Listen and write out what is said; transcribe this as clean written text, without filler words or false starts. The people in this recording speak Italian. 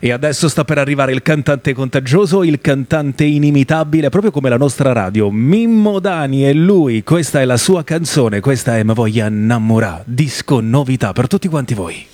E adesso sta per arrivare il cantante contagioso, il cantante inimitabile, proprio come la nostra radio, Mimmo Dani, e lui, questa è la sua canzone, questa è Me voglia innamorà, disco novità per tutti quanti voi.